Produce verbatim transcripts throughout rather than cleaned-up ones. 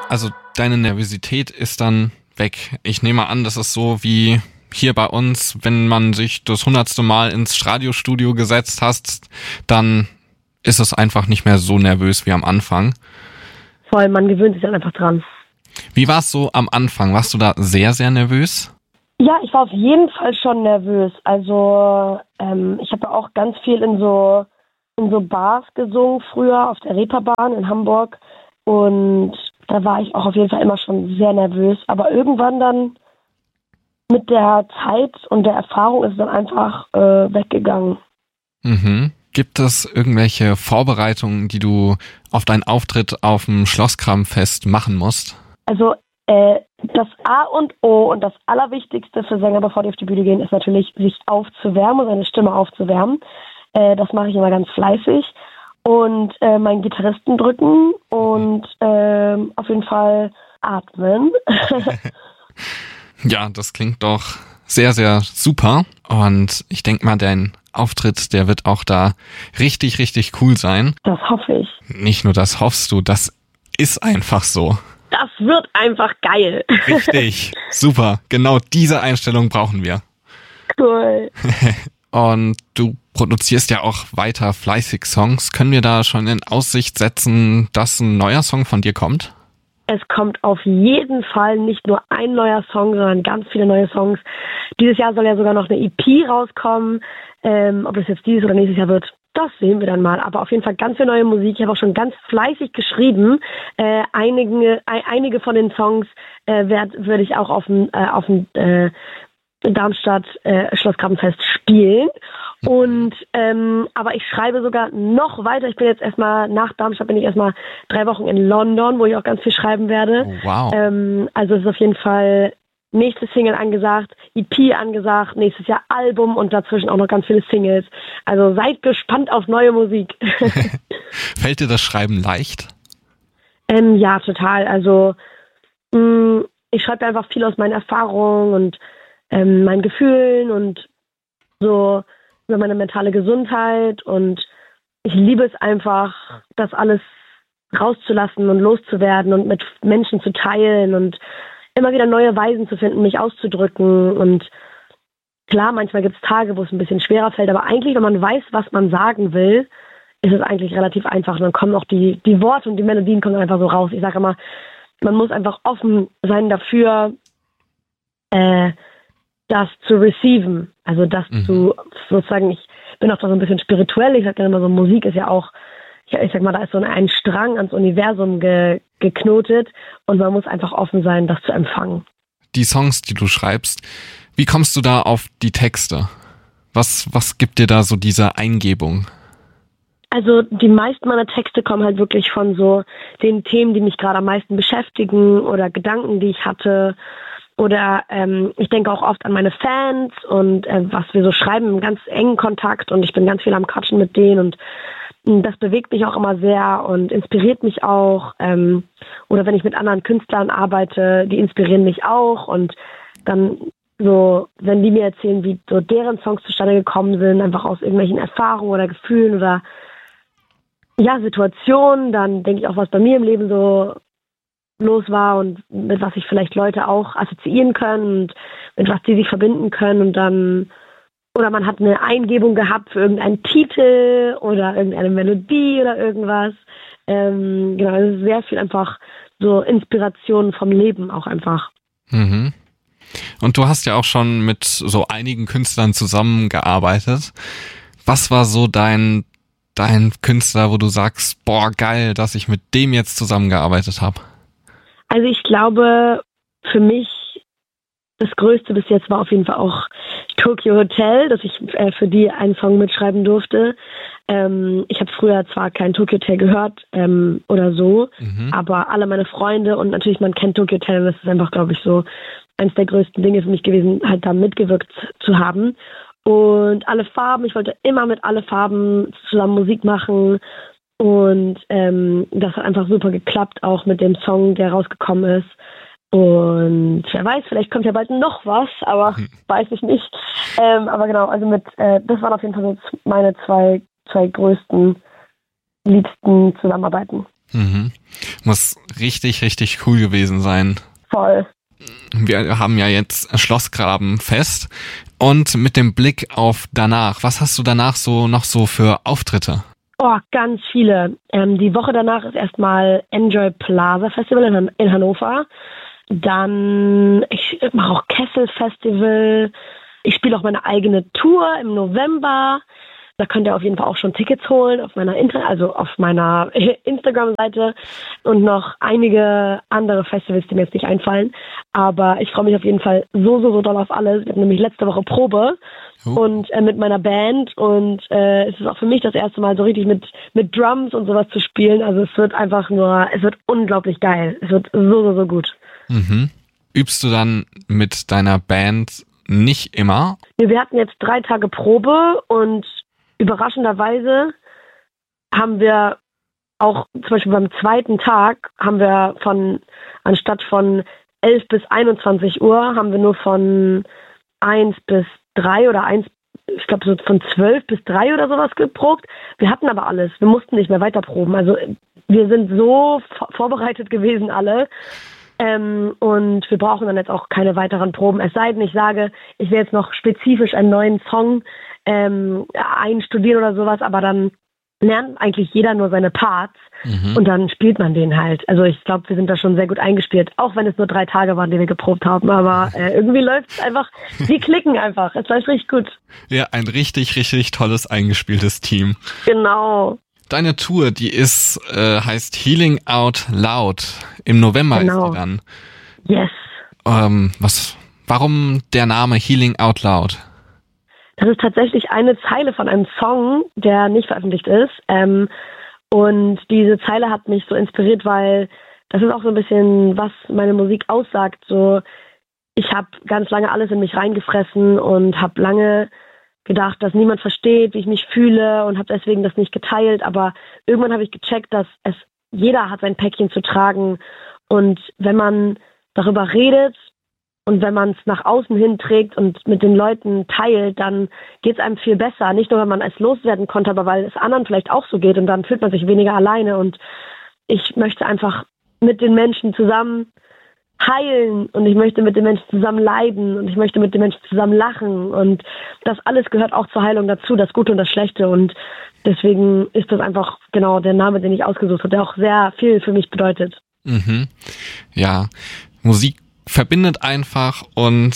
Also deine Nervosität ist dann weg. Ich nehme an, das ist so wie hier bei uns, wenn man sich das hundertste Mal ins Radiostudio gesetzt hat, dann ist es einfach nicht mehr so nervös wie am Anfang. Voll, man gewöhnt sich dann einfach dran. Wie war es so am Anfang? Warst du da sehr, sehr nervös? Ja, ich war auf jeden Fall schon nervös. Also ähm, ich habe ja auch ganz viel in so in so Bars gesungen früher auf der Reeperbahn in Hamburg und da war ich auch auf jeden Fall immer schon sehr nervös. Aber irgendwann dann mit der Zeit und der Erfahrung ist es dann einfach äh, weggegangen. Mhm. Gibt es irgendwelche Vorbereitungen, die du auf deinen Auftritt auf dem Schlosskramfest machen musst? Also äh, das A und O und das Allerwichtigste für Sänger, bevor die auf die Bühne gehen, ist natürlich, sich aufzuwärmen und seine Stimme aufzuwärmen. Äh, das mache ich immer ganz fleißig. Und äh, meinen Gitarristen drücken und äh, auf jeden Fall atmen. Ja, das klingt doch sehr, sehr super. Und ich denke mal, dein Auftritt, der wird auch da richtig, richtig cool sein. Das hoffe ich. Nicht nur das hoffst du, das ist einfach so. Das wird einfach geil. Richtig, super. Genau diese Einstellung brauchen wir. Cool. Und du produzierst ja auch weiter fleißig Songs. Können wir da schon in Aussicht setzen, dass ein neuer Song von dir kommt? Es kommt auf jeden Fall nicht nur ein neuer Song, sondern ganz viele neue Songs. Dieses Jahr soll ja sogar noch eine E P rauskommen. Ähm, ob das jetzt dieses oder nächstes Jahr wird, das sehen wir dann mal. Aber auf jeden Fall ganz viel neue Musik. Ich habe auch schon ganz fleißig geschrieben. Äh, einige, ein, einige von den Songs äh, werde werd ich auch auf dem äh, auf dem äh, Darmstadt äh, Schlossgrabenfest spielen. Und ähm, aber ich schreibe sogar noch weiter. Ich bin jetzt erstmal nach Darmstadt bin ich erstmal drei Wochen in London, wo ich auch ganz viel schreiben werde. Oh, wow. Ähm, also es ist auf jeden Fall nächste Single angesagt, E P angesagt, nächstes Jahr Album und dazwischen auch noch ganz viele Singles. Also seid gespannt auf neue Musik. Fällt dir das Schreiben leicht? ähm, ja, total. Also mh, ich schreibe einfach viel aus meinen Erfahrungen und ähm, meinen Gefühlen und so über meine mentale Gesundheit und ich liebe es einfach, das alles rauszulassen und loszuwerden und mit Menschen zu teilen und immer wieder neue Weisen zu finden, mich auszudrücken und klar, manchmal gibt es Tage, wo es ein bisschen schwerer fällt, aber eigentlich, wenn man weiß, was man sagen will, ist es eigentlich relativ einfach und dann kommen auch die, die Worte und die Melodien kommen einfach so raus. Ich sage immer, man muss einfach offen sein dafür, äh, das zu receiven, also das mhm. zu, sozusagen, ich bin auch da so ein bisschen spirituell, ich sage dann immer so, Musik ist ja auch, ich, ich sag mal, da ist so ein Strang ans Universum ge, geknotet und man muss einfach offen sein, das zu empfangen. Die Songs, die du schreibst, wie kommst du da auf die Texte? Was, was gibt dir da so diese Eingebung? Also die meisten meiner Texte kommen halt wirklich von so den Themen, die mich gerade am meisten beschäftigen oder Gedanken, die ich hatte. Oder ähm, ich denke auch oft an meine Fans und äh, was wir so schreiben, im ganz engen Kontakt und ich bin ganz viel am Quatschen mit denen und mh, das bewegt mich auch immer sehr und inspiriert mich auch. Ähm, oder wenn ich mit anderen Künstlern arbeite, die inspirieren mich auch und dann so, wenn die mir erzählen, wie so deren Songs zustande gekommen sind, einfach aus irgendwelchen Erfahrungen oder Gefühlen oder ja, Situationen, dann denke ich auch, was bei mir im Leben so los war und mit was sich vielleicht Leute auch assoziieren können und mit was die sich verbinden können und dann oder man hat eine Eingebung gehabt für irgendeinen Titel oder irgendeine Melodie oder irgendwas. Ähm, genau, es ist sehr viel einfach so Inspiration vom Leben auch einfach. Mhm. Und du hast ja auch schon mit so einigen Künstlern zusammengearbeitet. Was war so dein dein Künstler, wo du sagst, boah, geil, dass ich mit dem jetzt zusammengearbeitet habe? Also ich glaube, für mich das Größte bis jetzt war auf jeden Fall auch Tokyo Hotel, dass ich äh, für die einen Song mitschreiben durfte. Ähm, ich habe früher zwar kein Tokyo Hotel gehört ähm, oder so, mhm. aber alle meine Freunde und natürlich man kennt Tokyo Hotel und das ist einfach, glaube ich, so eines der größten Dinge für mich gewesen, halt da mitgewirkt zu haben. Und alle Farben, ich wollte immer mit alle Farben zusammen Musik machen. Und ähm, das hat einfach super geklappt, auch mit dem Song, der rausgekommen ist. Und wer weiß, vielleicht kommt ja bald noch was, aber hm. weiß ich nicht. Ähm, aber genau, also mit, äh, das waren auf jeden Fall so meine zwei, zwei größten, liebsten Zusammenarbeiten. Mhm. Muss richtig, richtig cool gewesen sein. Voll. Wir haben ja jetzt Schlossgrabenfest und mit dem Blick auf danach, was hast du danach so noch so für Auftritte? Oh, ganz viele. Ähm, die Woche danach ist erstmal Enjoy Plaza Festival in, Han- in Hannover. Dann, ich mache auch Kessel Festival. Ich spiele auch meine eigene Tour im November. Da könnt ihr auf jeden Fall auch schon Tickets holen auf meiner Inter- also auf meiner Instagram-Seite und noch einige andere Festivals, die mir jetzt nicht einfallen. Aber ich freue mich auf jeden Fall so, so, so doll auf alles. Wir hatten nämlich letzte Woche Probe oh. und äh, mit meiner Band und äh, es ist auch für mich das erste Mal so richtig mit mit Drums und sowas zu spielen. Also es wird einfach nur, es wird unglaublich geil. Es wird so, so, so gut. Mhm. Übst du dann mit deiner Band nicht immer? Wir hatten jetzt drei Tage Probe und überraschenderweise haben wir auch zum Beispiel beim zweiten Tag haben wir von, anstatt von elf bis einundzwanzig Uhr, haben wir nur von eins bis drei oder eins, ich glaube so von zwölf bis drei oder sowas geprobt. Wir hatten aber alles. Wir mussten nicht mehr weiter proben. Also wir sind so vorbereitet gewesen alle. Ähm, und wir brauchen dann jetzt auch keine weiteren Proben. Es sei denn, ich sage, ich will jetzt noch spezifisch einen neuen Song ähm, einstudieren oder sowas, aber dann lernt eigentlich jeder nur seine Parts mhm. und dann spielt man den halt. Also ich glaube, wir sind da schon sehr gut eingespielt, auch wenn es nur drei Tage waren, die wir geprobt haben, aber äh, irgendwie läuft es einfach, wir klicken einfach, es läuft richtig gut. Ja, ein richtig, richtig tolles eingespieltes Team. Genau. Deine Tour, die ist, äh, heißt Healing Out Loud. Im November genau. ist die dann. Yes. Ähm, was, warum der Name Healing Out Loud? Das ist tatsächlich eine Zeile von einem Song, der nicht veröffentlicht ist. Ähm, und diese Zeile hat mich so inspiriert, weil das ist auch so ein bisschen, was meine Musik aussagt. So, ich habe ganz lange alles in mich reingefressen und habe lange gedacht, dass niemand versteht, wie ich mich fühle und habe deswegen das nicht geteilt. Aber irgendwann habe ich gecheckt, dass es jeder hat sein Päckchen zu tragen. Und wenn man darüber redet und wenn man es nach außen hin trägt und mit den Leuten teilt, dann geht es einem viel besser. Nicht nur, wenn man es loswerden konnte, aber weil es anderen vielleicht auch so geht und dann fühlt man sich weniger alleine. Und ich möchte einfach mit den Menschen zusammen heilen und ich möchte mit den Menschen zusammen leiden und ich möchte mit den Menschen zusammen lachen und das alles gehört auch zur Heilung dazu, das Gute und das Schlechte und deswegen ist das einfach genau der Name, den ich ausgesucht habe, der auch sehr viel für mich bedeutet. Mhm. Ja, Musik verbindet einfach und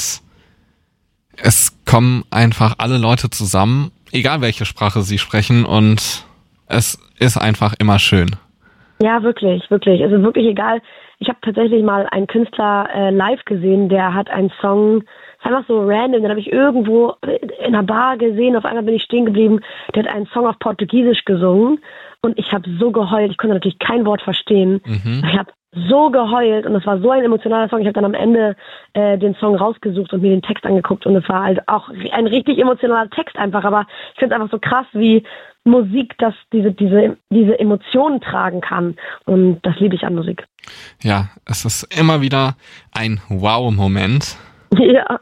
es kommen einfach alle Leute zusammen, egal welche Sprache sie sprechen und es ist einfach immer schön. Ja, wirklich, wirklich. Es ist wirklich egal. Ich habe tatsächlich mal einen Künstler äh, live gesehen, der hat einen Song, ist einfach so random, den habe ich irgendwo in einer Bar gesehen, auf einmal bin ich stehen geblieben, der hat einen Song auf Portugiesisch gesungen und ich habe so geheult, ich konnte natürlich kein Wort verstehen. Mhm. Ich habe so geheult und es war so ein emotionaler Song. Ich habe dann am Ende äh, den Song rausgesucht und mir den Text angeguckt und es war halt auch ein richtig emotionaler Text einfach, aber ich finde es einfach so krass, wie Musik, dass diese, diese, diese Emotionen tragen kann. Und das liebe ich an Musik. Ja, es ist immer wieder ein Wow-Moment. Ja.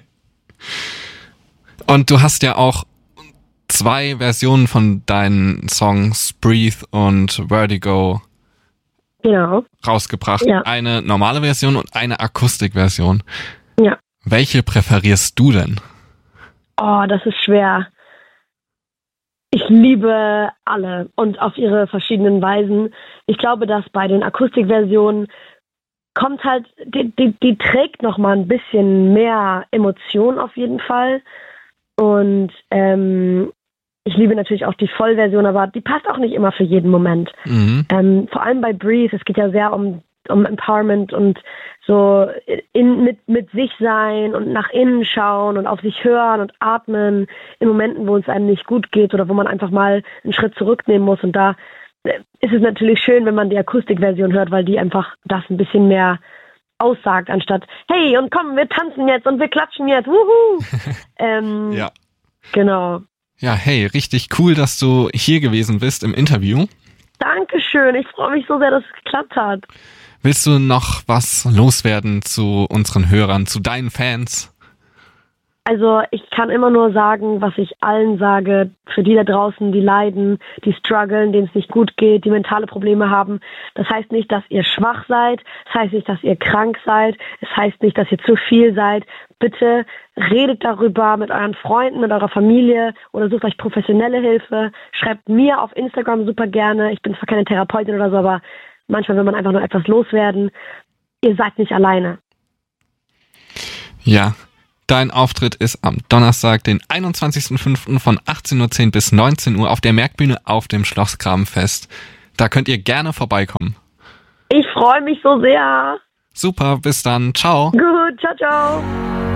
Und du hast ja auch zwei Versionen von deinen Songs Breathe und Vertigo genau. rausgebracht. Ja. Eine normale Version und eine Akustikversion. Ja. Welche präferierst du denn? Oh, das ist schwer. Ich liebe alle und auf ihre verschiedenen Weisen. Ich glaube, dass bei den Akustikversionen kommt halt, die, die, die trägt noch mal ein bisschen mehr Emotion auf jeden Fall. Und ähm, ich liebe natürlich auch die Vollversion, aber die passt auch nicht immer für jeden Moment. Mhm. Ähm, vor allem bei Breathe, es geht ja sehr um, um Empowerment und so in, mit, mit sich sein und nach innen schauen und auf sich hören und atmen in Momenten, wo es einem nicht gut geht oder wo man einfach mal einen Schritt zurücknehmen muss. Und da ist es natürlich schön, wenn man die Akustikversion hört, weil die einfach das ein bisschen mehr aussagt, anstatt hey und komm, wir tanzen jetzt und wir klatschen jetzt, wuhu! ähm, ja. Genau. Ja, hey, richtig cool, dass du hier gewesen bist im Interview. Dankeschön, ich freue mich so sehr, dass es geklappt hat. Willst du noch was loswerden zu unseren Hörern, zu deinen Fans? Also ich kann immer nur sagen, was ich allen sage, für die da draußen, die leiden, die strugglen, denen es nicht gut geht, die mentale Probleme haben. Das heißt nicht, dass ihr schwach seid, das heißt nicht, dass ihr krank seid, es heißt nicht, dass ihr zu viel seid. Bitte redet darüber mit euren Freunden, mit eurer Familie oder sucht euch professionelle Hilfe. Schreibt mir auf Instagram super gerne. Ich bin zwar keine Therapeutin oder so, aber manchmal will man einfach nur etwas loswerden. Ihr seid nicht alleine. Ja. Dein Auftritt ist am Donnerstag, den einundzwanzigsten fünften von achtzehn Uhr zehn bis neunzehn Uhr auf der Merkbühne auf dem Schlossgrabenfest. Da könnt ihr gerne vorbeikommen. Ich freue mich so sehr. Super, bis dann. Ciao. Gut, ciao, ciao.